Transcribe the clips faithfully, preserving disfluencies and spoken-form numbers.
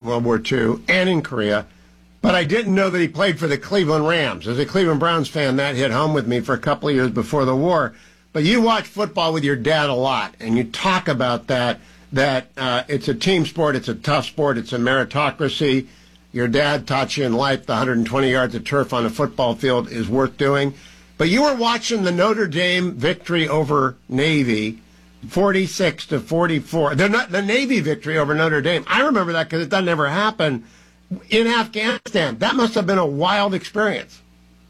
World War Two and in Korea, but I didn't know that he played for the Cleveland Rams. As a Cleveland Browns fan, that hit home with me for a couple of years before the war. But you watch football with your dad a lot, and you talk about that, that uh, it's a team sport, it's a tough sport, it's a meritocracy. Your dad taught you in life the one hundred twenty yards of turf on a football field is worth doing. But you were watching the Notre Dame victory over Navy, forty-six to forty-four. The, the Navy victory over Notre Dame. I remember that because it doesn't ever happen in Afghanistan. That must have been a wild experience.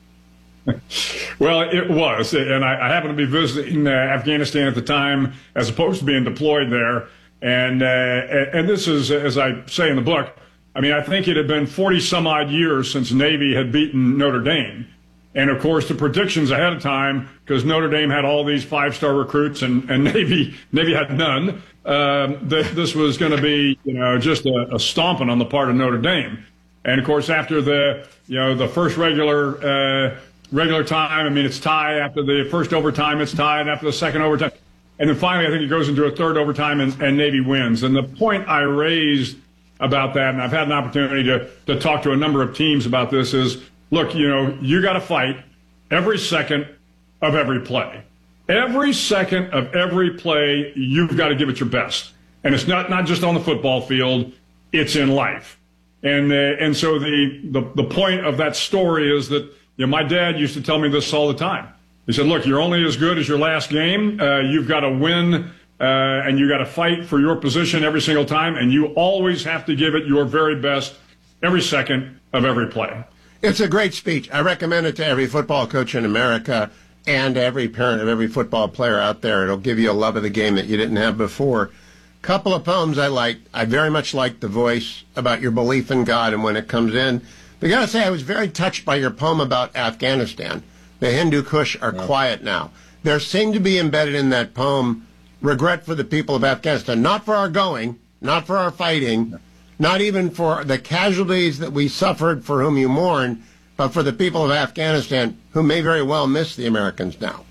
Well, it was. And I, I happened to be visiting uh, Afghanistan at the time as opposed to being deployed there. And, uh, and this is, as I say in the book, I mean, I think it had been forty some odd years since Navy had beaten Notre Dame. And, of course, the predictions ahead of time, because Notre Dame had all these five-star recruits and, and Navy Navy had none, um, that this was going to be, you know, just a, a stomping on the part of Notre Dame. And, of course, after the, you know, the first regular uh, regular time, I mean, it's tie. After the first overtime, it's tied. After the second overtime. And then finally, I think it goes into a third overtime and, and Navy wins. And the point I raised about that, and I've had an opportunity to, to talk to a number of teams about this, is, look, you know, you got to fight every second of every play. Every second of every play, you've got to give it your best. And it's not, not just on the football field, it's in life. And uh, and so the, the, the point of that story is that, you know, my dad used to tell me this all the time. He said, look, you're only as good as your last game. Uh, you've got to win, uh, and you got to fight for your position every single time. And you always have to give it your very best every second of every play. It's a great speech. I recommend it to every football coach in America and every parent of every football player out there. It'll give you a love of the game that you didn't have before. Couple of poems I liked. I very much liked the voice about your belief in God and when it comes in. But I got to say, I was very touched by your poem about Afghanistan. The Hindu Kush are yeah. quiet now. There seemed to be embedded in that poem regret for the people of Afghanistan, not for our going, not for our fighting, not even for the casualties that we suffered for whom you mourn, but for the people of Afghanistan who may very well miss the Americans now.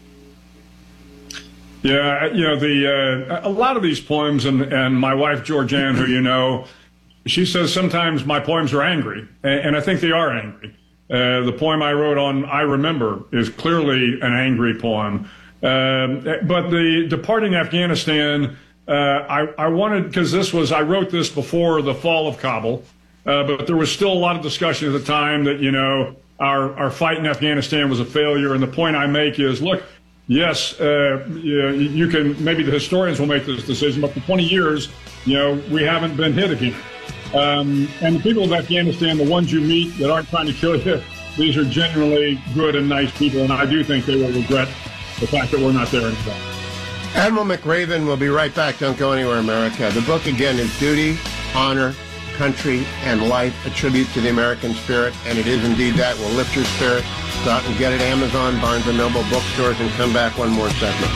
Yeah, you know, the uh, a lot of these poems, and, and my wife, Georgianne, who you know, she says sometimes my poems are angry, and, and I think they are angry. Uh, the poem I wrote on I Remember is clearly an angry poem. Um, but the departing Afghanistan, uh, I, I wanted, because this was, I wrote this before the fall of Kabul, uh, but there was still a lot of discussion at the time that, you know, our, our fight in Afghanistan was a failure. And the point I make is, look, yes, uh, you, you can, maybe the historians will make this decision, but for twenty years, you know, we haven't been hit again. Um, and the people of Afghanistan, the ones you meet that aren't trying to kill you, these are genuinely good and nice people, and I do think they will regret the fact that we're not there anymore. Admiral McRaven will be right back. Don't go anywhere, America. The book, again, is Duty, Honor, Country, and Life, a tribute to the American spirit, and it is indeed that. Will lift your spirit. Go out and get it. Amazon, Barnes and Noble bookstores, and come back one more segment.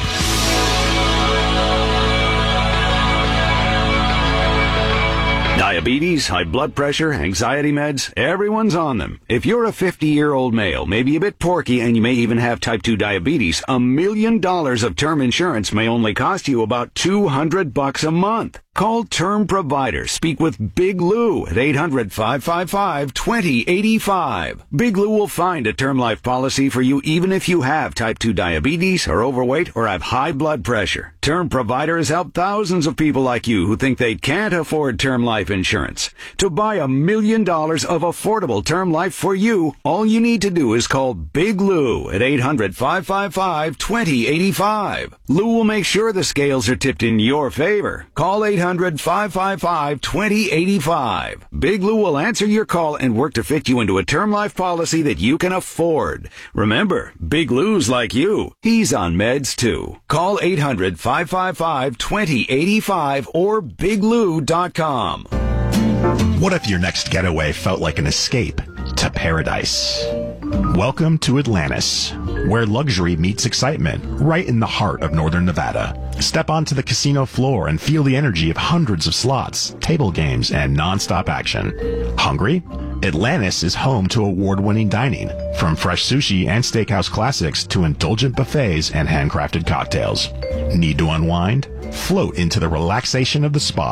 Diabetes, high blood pressure, anxiety meds, everyone's on them. If you're a fifty-year-old male, maybe a bit porky, and you may even have type two diabetes, a million dollars of term insurance may only cost you about two hundred bucks a month. Call Term Provider. Speak with Big Lou at eight hundred, five five five, two zero eight five. Big Lou will find a term life policy for you even if you have type two diabetes, are overweight, or have high blood pressure. Term Provider has helped thousands of people like you who think they can't afford term life insurance. To buy a million dollars of affordable term life for you, all you need to do is call Big Lou at eight hundred, five five five, two zero eight five. Lou will make sure the scales are tipped in your favor. Call eight hundred, five five five, two zero eight five. Big Lou will answer your call and work to fit you into a term life policy that you can afford. Remember, Big Lou's like you. He's on meds too. Call eight hundred, five five five, two zero eight five or big lou dot com. What if your next getaway felt like an escape to paradise? Welcome to Atlantis, where luxury meets excitement, right in the heart of northern Nevada. Step onto the casino floor and feel the energy of hundreds of slots, table games, and non-stop action. Hungry? Atlantis is home to award-winning dining, from fresh sushi and steakhouse classics to indulgent buffets and handcrafted cocktails. Need to unwind? Float into the relaxation of the spa.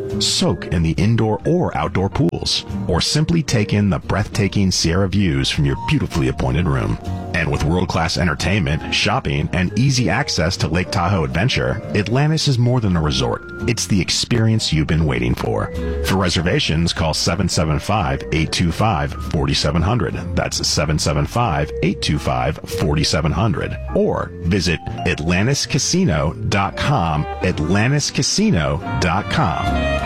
soak in the indoor or outdoor pools, or simply take in the breathtaking Sierra views from your beautifully appointed room. And with world-class entertainment, shopping, and easy access to Lake Tahoe Adventure, Atlantis is more than a resort. It's the experience you've been waiting for. For reservations, call seven seven five, eight two five, four seven zero zero. That's seven seven five, eight two five, four seven zero zero. Or visit Atlantis Casino dot com, Atlantis Casino dot com.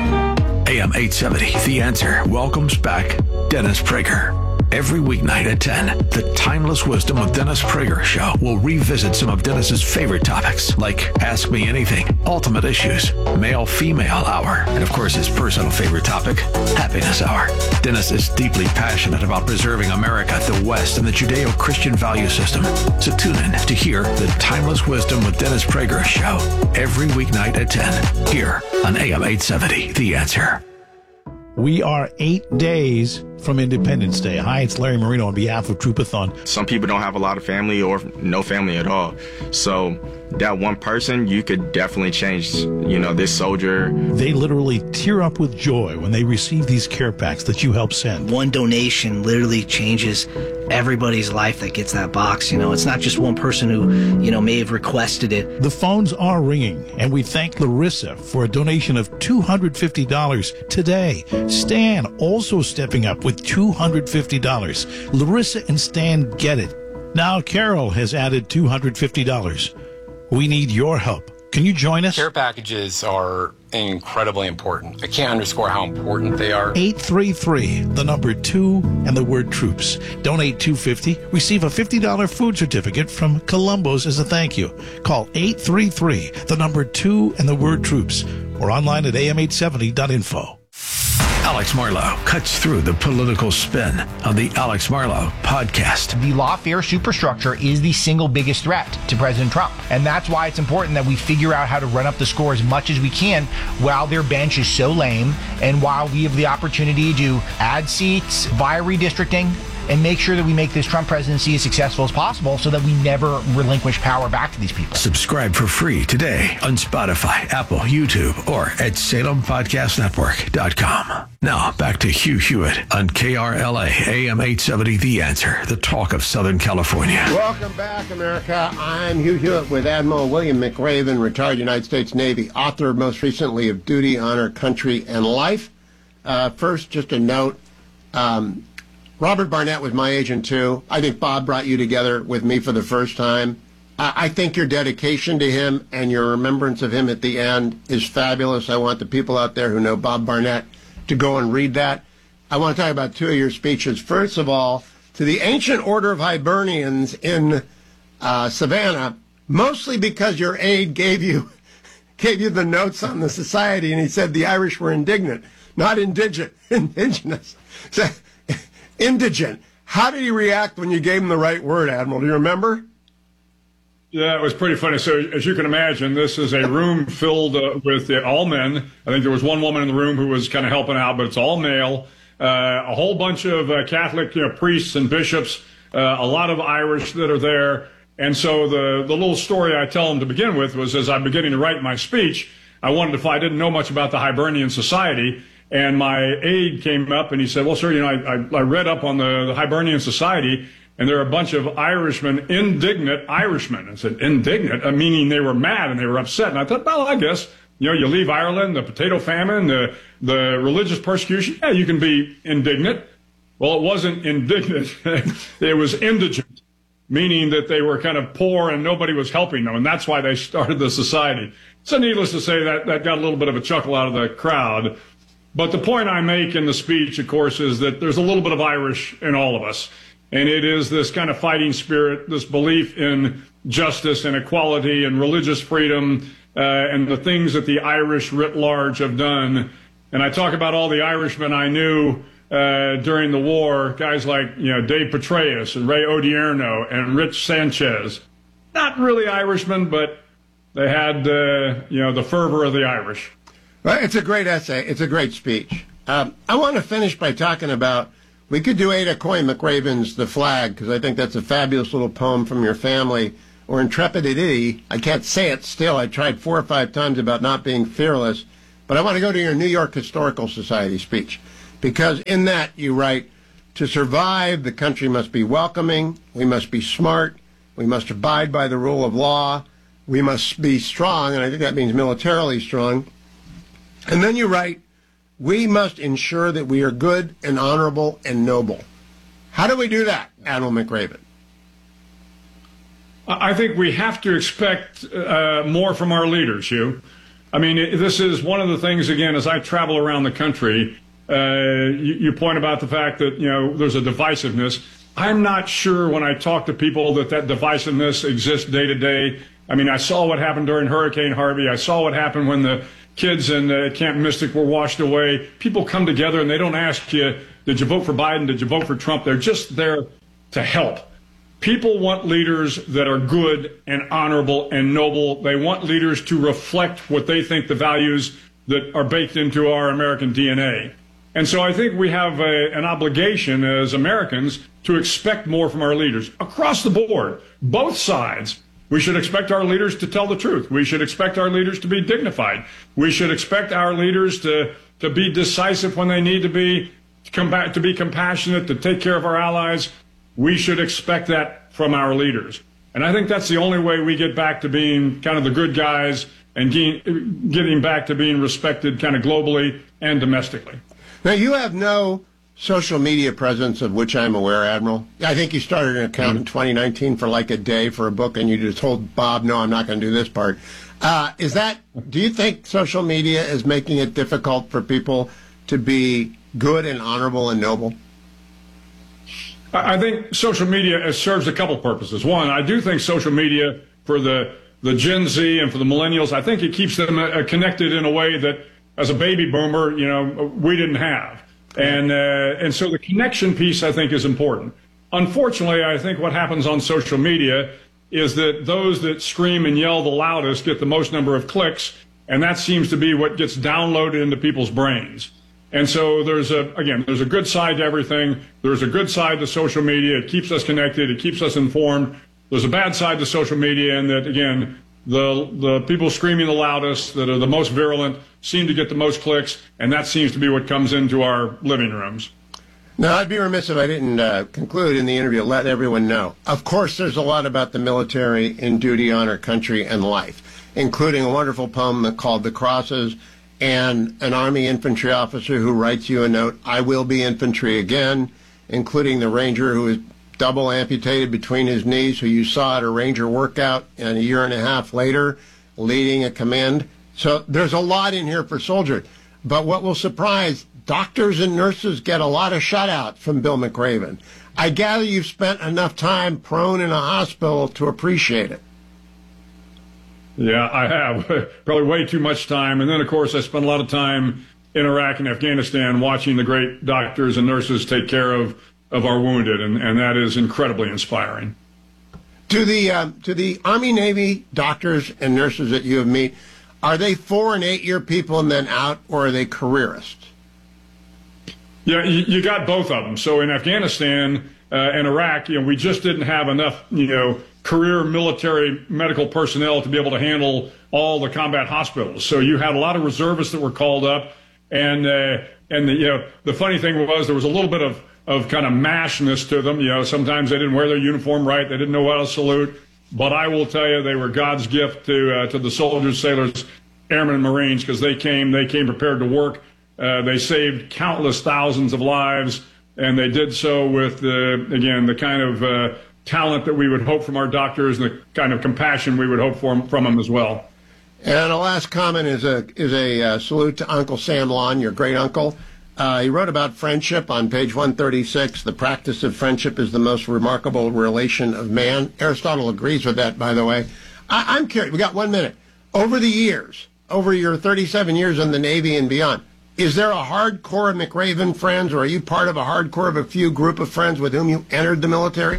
A M eight seventy, The Answer, welcomes back Dennis Prager. Every weeknight at ten, the Timeless Wisdom of Dennis Prager show will revisit some of Dennis's favorite topics, like Ask Me Anything, Ultimate Issues, Male-Female Hour, and of course his personal favorite topic, Happiness Hour. Dennis is deeply passionate about preserving America, the West, and the Judeo-Christian value system. So tune in to hear the Timeless Wisdom with Dennis Prager show every weeknight at ten, here on A M eight seventy, The Answer. We are eight days from Independence Day. Hi, it's Larry Marino on behalf of Troopathon. Some people don't have a lot of family or no family at all. So that one person, you could definitely change, you know, this soldier. They literally tear up with joy when they receive these care packs that you help send. One donation literally changes everybody's life that gets that box. You know, it's not just one person who, you know, may have requested it. The phones are ringing, and we thank Larissa for a donation of two hundred fifty dollars today. Stan also stepping up with two hundred fifty dollars. Larissa and Stan get it. Now Carol has added two hundred fifty dollars. We need your help. Can you join us? Care packages are incredibly important. I can't underscore how important they are. eight three three, the number two, and the word troops. Donate two hundred fifty dollars. Receive a fifty dollars food certificate from Columbo's as a thank you. Call eight three three, the number two, and the word troops. Or online at A M eight seventy dot info. Alex Marlow cuts through the political spin on the Alex Marlow podcast. The lawfare superstructure is the single biggest threat to President Trump. And that's why it's important that we figure out how to run up the score as much as we can while their bench is so lame and while we have the opportunity to add seats via redistricting and make sure that we make this Trump presidency as successful as possible so that we never relinquish power back to these people. Subscribe for free today on Spotify, Apple, YouTube, or at Salem Podcast Network dot com. Now, back to Hugh Hewitt on K R L A, A M eight seventy, The Answer, the talk of Southern California. Welcome back, America. I'm Hugh Hewitt with Admiral William McRaven, retired United States Navy, author most recently of Duty, Honor, Country, and Life. Uh, first, just a note. Um, Robert Barnett was my agent, too. I think Bob brought you together with me for the first time. I, I think your dedication to him and your remembrance of him at the end is fabulous. I want the people out there who know Bob Barnett to go and read that. I want to talk about two of your speeches. First of all, to the Ancient Order of Hibernians in uh, Savannah, mostly because your aide gave you gave you the notes on the society, and he said the Irish were indignant, not indigent, indigenous. So, indigent. How did he react when you gave him the right word, Admiral? Do you remember? Yeah, it was pretty funny. So, as you can imagine, this is a room filled uh, with uh, all men. I think there was one woman in the room who was kind of helping out, but it's all male. Uh, a whole bunch of uh, Catholic you know, priests and bishops, uh, a lot of Irish that are there. And so the, the little story I tell them to begin with was, as I'm beginning to write my speech, I wanted to, I didn't know much about the Hibernian Society. And my aide came up and he said, well, sir, you know, I, I, I read up on the, the Hibernian Society, and there are a bunch of Irishmen, indignant Irishmen. I said, indignant, uh, meaning they were mad and they were upset. And I thought, well, I guess, you know, you leave Ireland, the potato famine, the, the religious persecution, yeah, you can be indignant. Well, it wasn't indignant. It was indigent, meaning that they were kind of poor and nobody was helping them. And that's why they started the society. So needless to say, that, that got a little bit of a chuckle out of the crowd. But the point I make in the speech, of course, is that there's a little bit of Irish in all of us. And it is this kind of fighting spirit, this belief in justice and equality and religious freedom, uh, and the things that the Irish writ large have done. And I talk about all the Irishmen I knew uh, during the war, guys like, you know, Dave Petraeus and Ray Odierno and Rich Sanchez. Not really Irishmen, but they had, uh, you know, the fervor of the Irish. Well, it's a great essay. It's a great speech. Um, I want to finish by talking about, we could do Ada Coy McRaven's The Flag, because I think that's a fabulous little poem from your family, or Intrepidity. I can't say it still. I tried four or five times about not being fearless. But I want to go to your New York Historical Society speech, because in that you write, to survive, the country must be welcoming, we must be smart, we must abide by the rule of law, we must be strong, and I think that means militarily strong. And then you write, we must ensure that we are good and honorable and noble. How do we do that, Admiral McRaven? I think we have to expect uh, more from our leaders, Hugh. I mean, it, this is one of the things, again, as I travel around the country, uh, you, you point about the fact that, you know, there's a divisiveness. I'm not sure when I talk to people that that divisiveness exists day to day. I mean, I saw what happened during Hurricane Harvey. I saw what happened when the kids in uh, Camp Mystic were washed away. People come together and they don't ask you, did you vote for Biden? Did you vote for Trump? They're just there to help. People want leaders that are good and honorable and noble. They want leaders to reflect what they think the values that are baked into our American D N A. And so I think we have a, an obligation as Americans to expect more from our leaders across the board, both sides. We should expect our leaders to tell the truth. We should expect our leaders to be dignified. We should expect our leaders to, to be decisive when they need to be, to, combat, to be compassionate, to take care of our allies. We should expect that from our leaders. And I think that's the only way we get back to being kind of the good guys and getting, getting back to being respected kind of globally and domestically. Now, you have no social media presence of which I'm aware, Admiral. I think you started an account in twenty nineteen for like a day for a book, and you just told Bob, no, I'm not going to do this part. Uh, is that, do you think social media is making it difficult for people to be good and honorable and noble? I think social media serves a couple purposes. One, I do think social media for the, the Gen Z and for the millennials, I think it keeps them uh, connected in a way that as a baby boomer, you know, we didn't have. And, uh, and so the connection piece, I think, is important. Unfortunately, I think what happens on social media is that those that scream and yell the loudest get the most number of clicks, and that seems to be what gets downloaded into people's brains. And so there's a, again, there's a good side to everything. There's a good side to social media. It keeps us connected. It keeps us informed. There's a bad side to social media, and that, again, the the people screaming the loudest, that are the most virulent, seem to get the most clicks, and that seems to be what comes into our living rooms. Now, I'd be remiss if I didn't uh, conclude in the interview, let everyone know. Of course, there's a lot about the military in duty, honor, country, and life, including a wonderful poem called The Crosses, and an Army infantry officer who writes you a note, I will be infantry again, including the Ranger who is double amputated between his knees, who you saw at a Ranger workout, and a year and a half later, leading a command. So there's a lot in here for soldiers. But what will surprise, doctors and nurses get a lot of shout-out from Bill McRaven. I gather you've spent enough time prone in a hospital to appreciate it. Yeah, I have. Probably way too much time. And then, of course, I spent a lot of time in Iraq and Afghanistan watching the great doctors and nurses take care of, of our wounded, and, and that is incredibly inspiring. To the, uh, to the Army, Navy doctors and nurses that you have met, are they four- and eight-year people and then out, or are they careerists? Yeah, you, you got both of them. So in Afghanistan uh, and Iraq, you know, we just didn't have enough, you know, career military medical personnel to be able to handle all the combat hospitals. So you had a lot of reservists that were called up, and uh, and the, you know, the funny thing was there was a little bit of of kind of mashness to them. You know, sometimes they didn't wear their uniform right, they didn't know how to salute. But I will tell you, they were God's gift to uh, to the soldiers, sailors, airmen, and Marines, because they came they came prepared to work. Uh, they saved countless thousands of lives, and they did so with uh, again the kind of uh, talent that we would hope from our doctors, and the kind of compassion we would hope for, from them as well. And a last comment is a is a uh, salute to Uncle Sam Lon, your great uncle. Uh, he wrote about friendship on page one thirty-six. The practice of friendship is the most remarkable relation of man. Aristotle agrees with that, by the way. I, I'm curious. We got one minute. Over the years, over your thirty-seven years in the Navy and beyond, is there a hardcore of McRaven friends, or are you part of a hardcore of a few group of friends with whom you entered the military?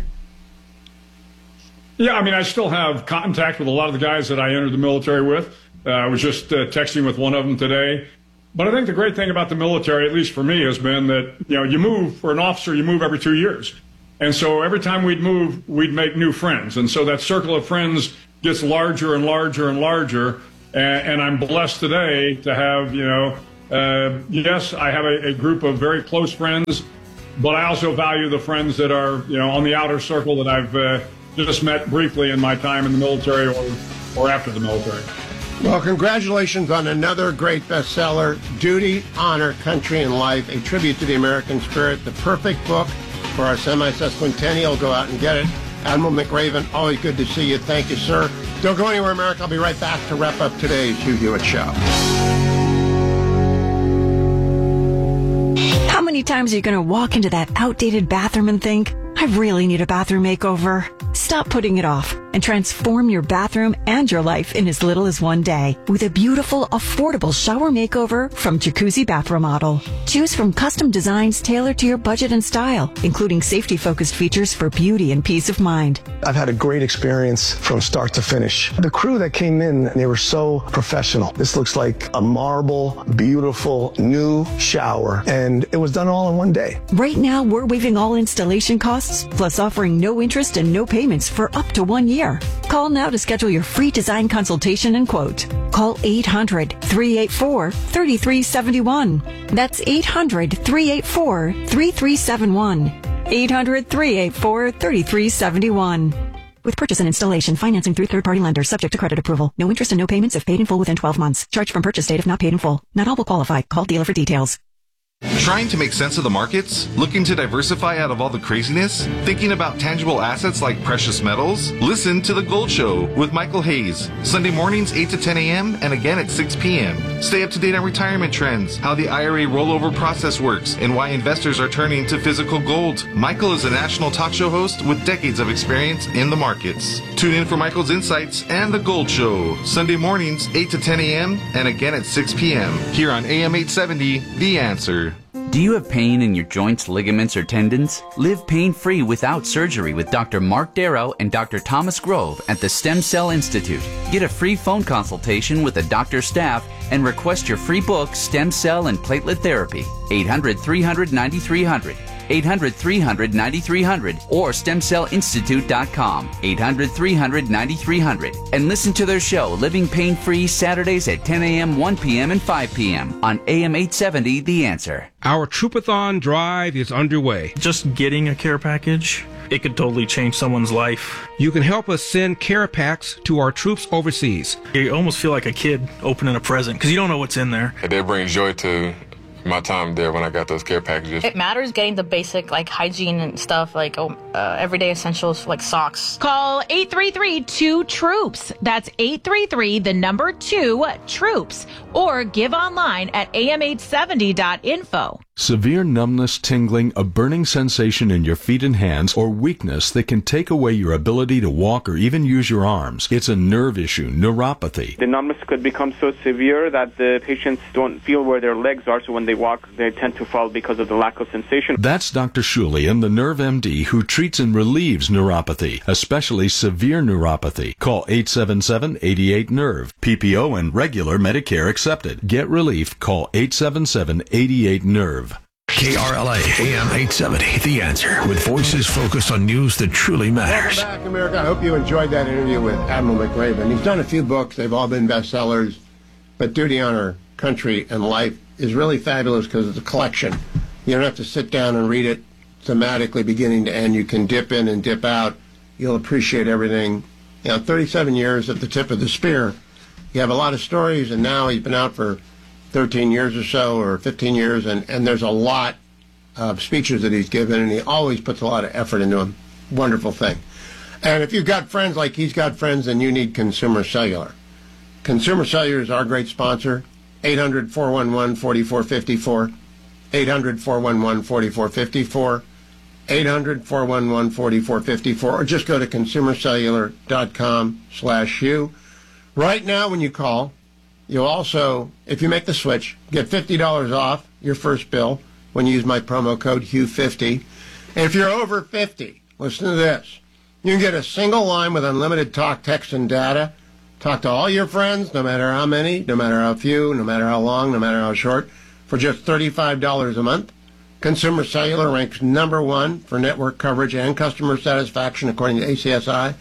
Yeah, I mean, I still have contact with a lot of the guys that I entered the military with. Uh, I was just uh, texting with one of them today. But I think the great thing about the military, at least for me, has been that, you know, you move, for an officer, you move every two years. And so every time we'd move, we'd make new friends. And so that circle of friends gets larger and larger and larger. And, and I'm blessed today to have, you know, uh, yes, I have a, a group of very close friends, but I also value the friends that are, you know, on the outer circle that I've uh, just met briefly in my time in the military or, or after the military. Well, congratulations on another great bestseller, Duty, Honor, Country, and Life, a tribute to the American spirit, the perfect book for our semi-sesquicentennial. Go out and get it. Admiral McRaven, always good to see you. Thank you, sir. Don't go anywhere, America. I'll be right back to wrap up today's Hugh Hewitt Show. How many times are you going to walk into that outdated bathroom and think, I really need a bathroom makeover? Stop putting it off and transform your bathroom and your life in as little as one day with a beautiful, affordable shower makeover from Jacuzzi Bath Remodel. Choose from custom designs tailored to your budget and style, including safety-focused features for beauty and peace of mind. I've had a great experience from start to finish. The crew that came in, they were so professional. This looks like a marble, beautiful, new shower, and it was done all in one day. Right now, we're waiving all installation costs, plus offering no interest and no payments for up to one year. Call now to schedule your free design consultation and quote. Call eight hundred, three eight four, three three seven one. That's eight hundred, three eight four, three three seven one. eight hundred, three eight four, three three seven one. With purchase and installation, financing through third-party lenders, subject to credit approval. No interest and no payments if paid in full within twelve months. Charge from purchase date if not paid in full. Not all will qualify. Call dealer for details. Trying to make sense of the markets? Looking to diversify out of all the craziness? Thinking about tangible assets like precious metals? Listen to The Gold Show with Michael Hayes. Sunday mornings eight to ten a.m. and again at six p.m. Stay up to date on retirement trends, how the I R A rollover process works, and why investors are turning to physical gold. Michael is a national talk show host with decades of experience in the markets. Tune in for Michael's insights and The Gold Show. Sunday mornings eight to ten a.m. and again at six p.m. here on A M eight seventy, The Answer. Do you have pain in your joints, ligaments, or tendons? Live pain-free without surgery with Doctor Mark Darrow and Doctor Thomas Grove at the Stem Cell Institute. Get a free phone consultation with the doctor's staff and request your free book, Stem Cell and Platelet Therapy. eight hundred, three hundred, ninety-three hundred. eight hundred, three hundred, ninety-three hundred or stem cell institute dot com. eight hundred, three hundred, ninety-three hundred. And listen to their show, Living Pain-Free, Saturdays at ten a.m., one p.m., and five p.m. on A M eight seventy, The Answer. Our Troopathon drive is underway. Just getting a care package, it could totally change someone's life. You can help us send care packs to our troops overseas. You almost feel like a kid opening a present because you don't know what's in there. It did bring joy to my time there when I got those care packages. It matters getting the basic like hygiene and stuff, like oh, uh, everyday essentials like socks. Call eight three three, two, troops. That's eight three three, the number two, troops. Or give online at A M eight seventy dot info. Severe numbness, tingling, a burning sensation in your feet and hands, or weakness that can take away your ability to walk or even use your arms. It's a nerve issue, neuropathy. The numbness could become so severe that the patients don't feel where their legs are, so when they walk, they tend to fall because of the lack of sensation. That's Doctor Shulian, the Nerve M D, who treats and relieves neuropathy, especially severe neuropathy. Call eight seven seven, eight eight, nerve. P P O and regular Medicare accepted. Get relief. Call eight seven seven, eight eight, nerve. K R L A A M eight seventy, The Answer, with voices focused on news that truly matters. Welcome back, America. I hope you enjoyed that interview with Admiral McRaven. He's done a few books. They've all been bestsellers. But Duty, Honor, Country, and Life is really fabulous because it's a collection. You don't have to sit down and read it thematically beginning to end. You can dip in and dip out. You'll appreciate everything. You know, thirty-seven years at the tip of the spear. You have a lot of stories, and now he's been out for thirteen years or so, or fifteen years, and, and there's a lot of speeches that he's given, and he always puts a lot of effort into them. Wonderful thing. And if you've got friends like he's got friends, then you need Consumer Cellular. Consumer Cellular is our great sponsor. eight hundred, four one one, four four five four. eight hundred, four one one, four four five four. eight hundred, four one one, four four five four. Or just go to consumer cellular dot com slash Hugh. Right now, when you call, you'll also, if you make the switch, get fifty dollars off your first bill when you use my promo code Hugh fifty. And if you're over fifty, listen to this. You can get a single line with unlimited talk, text, and data. Talk to all your friends, no matter how many, no matter how few, no matter how long, no matter how short, for just thirty-five dollars a month. Consumer Cellular ranks number one for network coverage and customer satisfaction according to A C S I.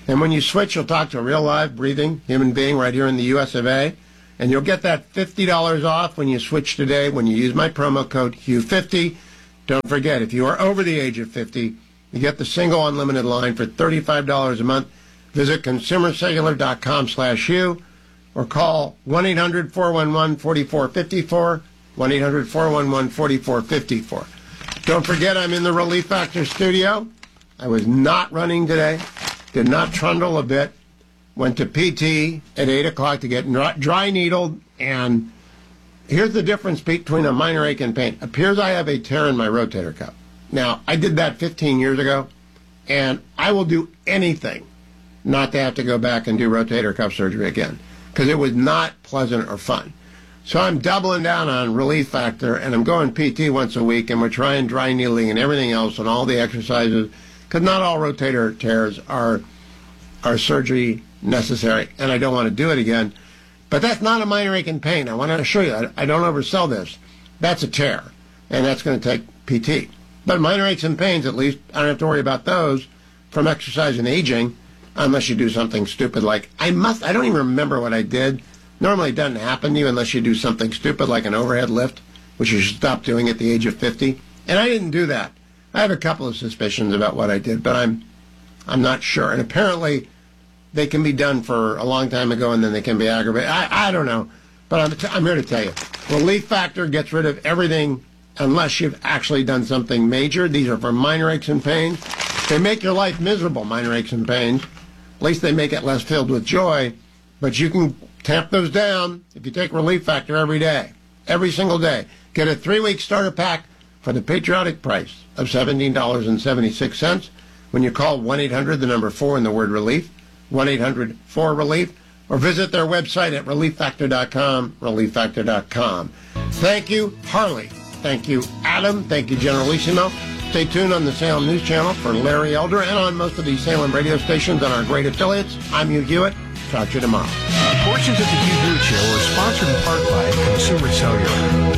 And when you switch, you'll talk to a real live, breathing human being right here in the U S of A. And you'll get that fifty dollars off when you switch today when you use my promo code Hugh fifty. Don't forget, if you are over the age of fifty, you get the single unlimited line for thirty-five dollars a month. Visit consumercellular.com slash Hugh or call one eight hundred four one one four four five four, one eight hundred four one one four four five four. Don't forget, I'm in the Relief Factor studio. I was not running today, did not trundle a bit. Went to P T at eight o'clock to get dry needled, and here's the difference between a minor ache and pain. Appears I have a tear in my rotator cuff. Now, I did that fifteen years ago, and I will do anything not to have to go back and do rotator cuff surgery again, because it was not pleasant or fun. So I'm doubling down on Relief Factor, and I'm going P T once a week, and we're trying dry needling and everything else and all the exercises, because not all rotator tears are are surgery necessary, and I don't want to do it again. But that's not a minor ache and pain. I want to assure you, I, I don't oversell this. That's a tear, and that's going to take P T. But minor aches and pains, at least, I don't have to worry about those from exercise and aging, unless you do something stupid like, I must, I don't even remember what I did. Normally it doesn't happen to you unless you do something stupid like an overhead lift, which you should stop doing at the age of fifty. And I didn't do that. I have a couple of suspicions about what I did, but I'm I'm not sure. And apparently they can be done for a long time ago, and then they can be aggravated. I, I don't know, but I'm, t- I'm here to tell you. Relief Factor gets rid of everything unless you've actually done something major. These are for minor aches and pains. They make your life miserable, minor aches and pains. At least they make it less filled with joy. But you can tamp those down if you take Relief Factor every day, every single day. Get a three-week starter pack for the patriotic price of seventeen dollars and seventy-six cents when you call one eight hundred, the number four, and the word relief, one eight hundred four relief, or visit their website at relief factor dot com, relief factor dot com. Thank you, Harley. Thank you, Adam. Thank you, Generalissimo. Stay tuned on the Salem News Channel for Larry Elder and on most of these Salem radio stations and our great affiliates. I'm Hugh Hewitt. Talk to you tomorrow. Portions of the Hugh Hewitt Show are sponsored in part by Consumer Cellular.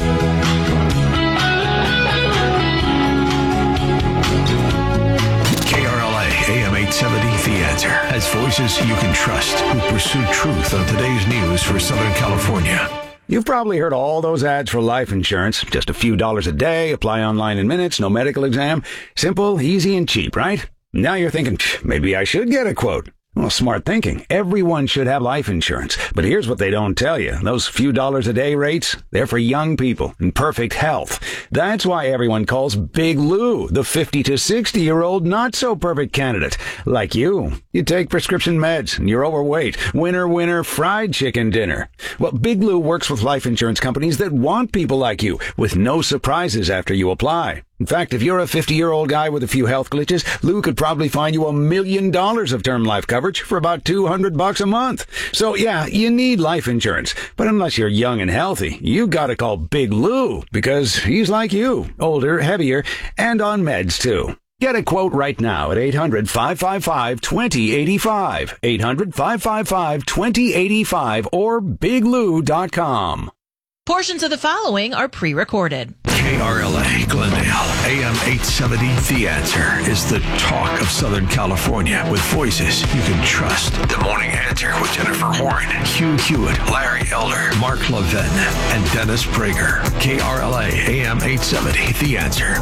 K R L A A M eight seventy, The Answer, has voices you can trust who pursue truth on today's news for Southern California. You've probably heard all those ads for life insurance. Just a few dollars a day, apply online in minutes, no medical exam. Simple, easy, and cheap, right? Now you're thinking, maybe I should get a quote. Well, smart thinking. Everyone should have life insurance. But here's what they don't tell you. Those few dollars a day rates, they're for young people in perfect health. That's why everyone calls Big Lou the fifty to sixty-year-old not-so-perfect candidate. Like you. You take prescription meds, and you're overweight. Winner, winner, fried chicken dinner. Well, Big Lou works with life insurance companies that want people like you, with no surprises after you apply. In fact, if you're a fifty-year-old guy with a few health glitches, Lou could probably find you a million dollars of term life coverage for about two hundred bucks a month. So yeah, you need life insurance. But unless you're young and healthy, you gotta call Big Lou, because he's like you, older, heavier, and on meds too. Get a quote right now at eight hundred, five five five, two zero eight five, eight hundred, five five five, two zero eight five, or big lou dot com. Portions of the following are pre-recorded. K R L A Glendale, A M eight seventy, The Answer is the talk of Southern California with voices you can trust. The Morning Answer with Jennifer Horn, Hugh Hewitt, Larry Elder, Mark Levin, and Dennis Prager. K R L A, A M eight seventy, The Answer.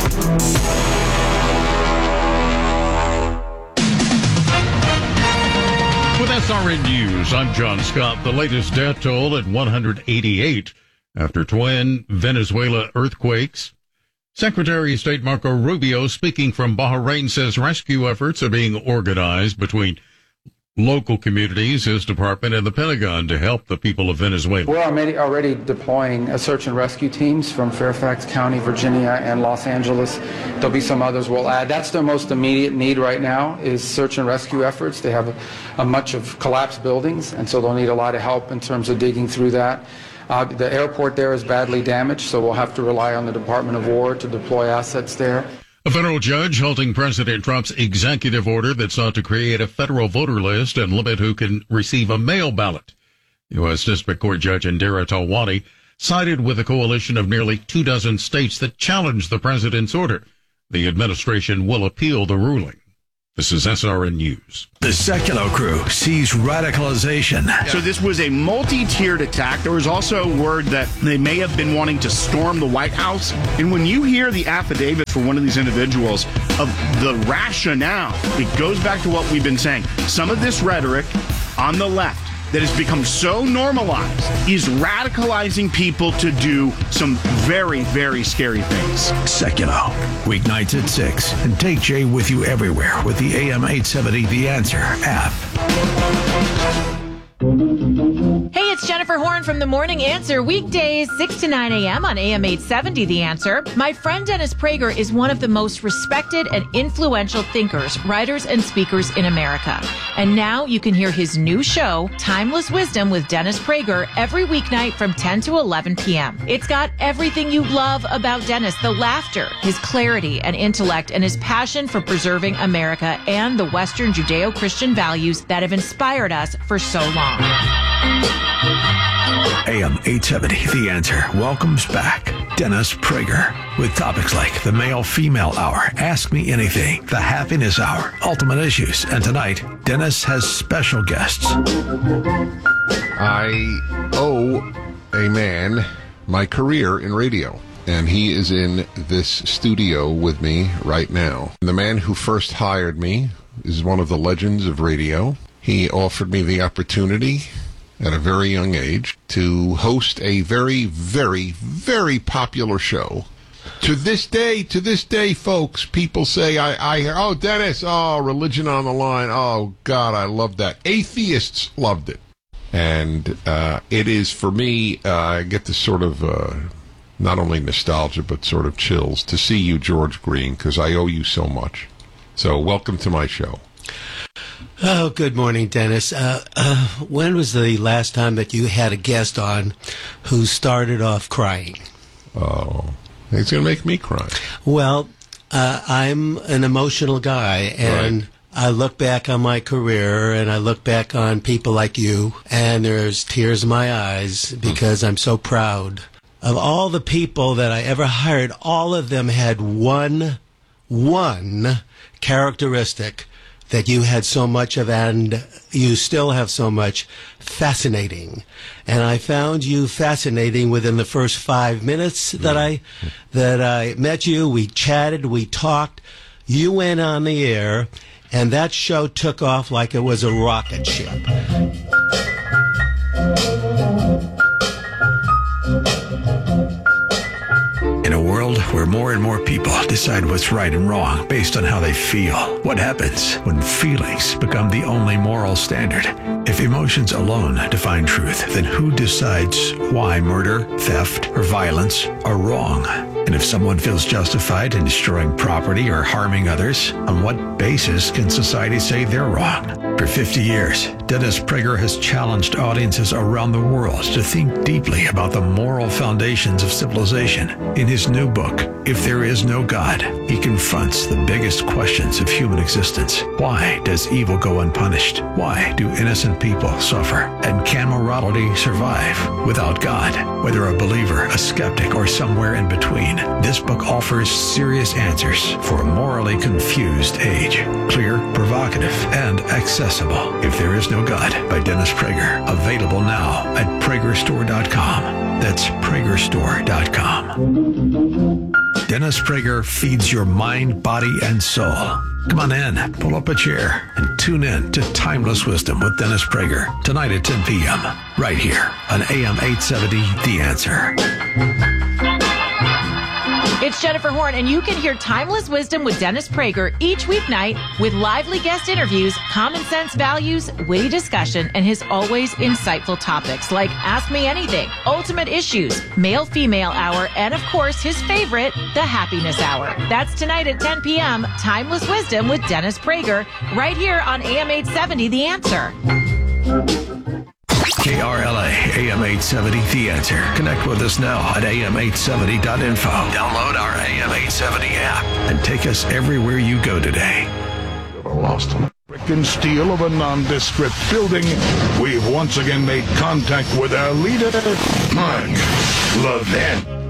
With S R N News, I'm John Scott. The latest death toll at one hundred eighty-eight after twin Venezuela earthquakes. Secretary of State Marco Rubio, speaking from Bahrain, says rescue efforts are being organized between local communities, his department, and the Pentagon to help the people of Venezuela. We're already, already deploying a search and rescue teams from Fairfax County, Virginia, and Los Angeles. There'll be some others we'll add. That's their most immediate need right now is search and rescue efforts. They have a, a much of collapsed buildings, and so they'll need a lot of help in terms of digging through that. Uh, the airport there is badly damaged, so we'll have to rely on the Department of War to deploy assets there. A federal judge halting President Trump's executive order that sought to create a federal voter list and limit who can receive a mail ballot. U S District Court Judge Indira Talwani sided with a coalition of nearly two dozen states that challenged the president's order. The administration will appeal the ruling. This is S R N News. The Sekulow crew sees radicalization. So this was a multi-tiered attack. There was also word that they may have been wanting to storm the White House. And when you hear the affidavit for one of these individuals of the rationale, it goes back to what we've been saying. Some of this rhetoric on the left that has become so normalized is radicalizing people to do some very, very scary things. Sekulow, weeknights at six. And take Jay with you everywhere with the A M eight seventy The Answer app. Hey, it's Jennifer Horn from The Morning Answer, weekdays six to nine a.m. on A M eight seventy The Answer. My friend Dennis Prager is one of the most respected and influential thinkers, writers, and speakers in America. And now you can hear his new show, Timeless Wisdom with Dennis Prager, every weeknight from ten to eleven p.m. It's got everything you love about Dennis, the laughter, his clarity and intellect, and his passion for preserving America and the Western Judeo-Christian values that have inspired us for so long. A M eight seventy The Answer welcomes back Dennis Prager with topics like the male-female hour, Ask Me Anything, the happiness hour, ultimate issues, and tonight, Dennis has special guests. I owe a man my career in radio, and he is in this studio with me right now. The man who first hired me is one of the legends of radio. He offered me the opportunity at a very young age to host a very, very, very popular show. To this day, to this day, folks, people say, I, I hear, oh, Dennis, oh, Religion on the Line. Oh, God, I love that. Atheists loved it. And uh, it is, for me, uh, I get this sort of, uh, not only nostalgia, but sort of chills to see you, George Green, because I owe you so much. So welcome to my show. Oh, good morning, Dennis. Uh, uh, when was the last time that you had a guest on who started off crying? Oh, it's going to make me cry. Well, uh, I'm an emotional guy, and right. I look back on my career, and I look back on people like you, and there's tears in my eyes because mm. I'm so proud. Of all the people that I ever hired, all of them had one, one characteristic that you had so much of, and you still have so much, fascinating. And I found you fascinating within the first five minutes that I that I met you. We chatted, we talked. You went on the air, and that show took off like it was a rocket ship. In a world where more and more people decide what's right and wrong based on how they feel, what happens when feelings become the only moral standard? If emotions alone define truth, then who decides why murder, theft, or violence are wrong? And if someone feels justified in destroying property or harming others, on what basis can society say they're wrong? For fifty years, Dennis Prager has challenged audiences around the world to think deeply about the moral foundations of civilization. In his new book, If There Is No God, he confronts the biggest questions of human existence. Why does evil go unpunished? Why do innocent people suffer? And can morality survive without God? Whether a believer, a skeptic, or somewhere in between, this book offers serious answers for a morally confused age. Clear, provocative, and accessible. If There Is No God by Dennis Prager. Available now at Prager Store dot com. That's Prager Store dot com. Dennis Prager feeds your mind, body, and soul. Come on in, pull up a chair, and tune in to Timeless Wisdom with Dennis Prager tonight at ten p.m. right here on A M eight seventy The Answer. It's Jennifer Horn, and you can hear Timeless Wisdom with Dennis Prager each weeknight with lively guest interviews, common sense values, witty discussion, and his always insightful topics like Ask Me Anything, Ultimate Issues, Male-Female Hour, and of course, his favorite, the Happiness Hour. That's tonight at ten p.m., Timeless Wisdom with Dennis Prager, right here on A M eight seventy The Answer. K R L A, A M eight seventy The Answer. Connect with us now at A M eight seventy dot info. Download our A M eight seventy app and take us everywhere you go today. Lost him. Brick and steel of a nondescript building, we've once again made contact with our leader, Mark Levin.